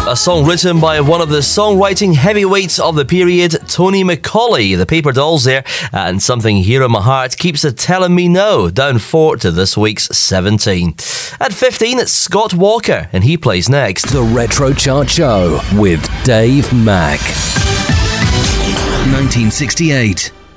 A song written by one of the songwriting heavyweights of the period, Tony Macaulay, the Paper Dolls there, and Something Here in My Heart Keeps a Telling Me No, down 4 to this week's 17. At 15, it's Scott Walker, and he plays next. The Retro Chart Show with Dave Mack. 1968.